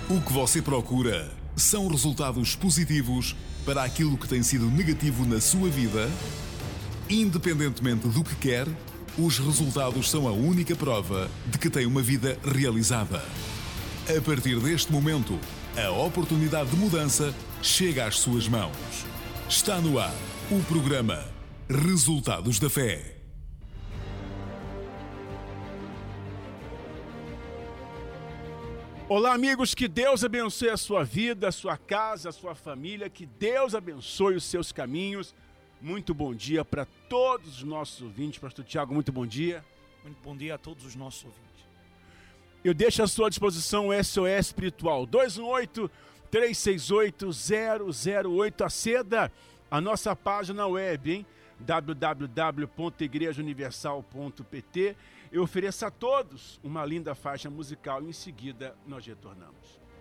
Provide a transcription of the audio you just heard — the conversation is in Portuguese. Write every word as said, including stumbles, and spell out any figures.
O que você procura são resultados positivos para aquilo que tem sido negativo na sua vida? Independentemente do que quer, os resultados são a única prova de que tem uma vida realizada. A partir deste momento, a oportunidade de mudança chega às suas mãos. Está no ar o programa Resultados da Fé. Olá, amigos, que Deus abençoe a sua vida, a sua casa, a sua família, que Deus abençoe os seus caminhos. Muito bom dia para todos os nossos ouvintes. Pastor Tiago, muito bom dia. Muito bom dia a todos os nossos ouvintes. Eu deixo à sua disposição o S O S Espiritual, dois um oito, três seis oito, zero zero oito. Aceda a nossa página web, hein? w w w ponto igreja universal ponto p t. Eu ofereço a todos uma linda faixa musical e em seguida nós retornamos.